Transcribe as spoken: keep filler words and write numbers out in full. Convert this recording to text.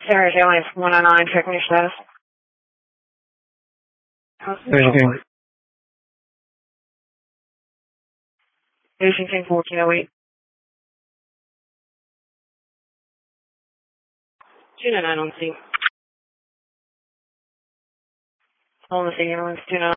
Sarah Daly, one oh nine, checking your status. Ocean King. Ocean King, fourteen oh eight. two nine nine on the scene. On the scene, ambulance, two nine nine.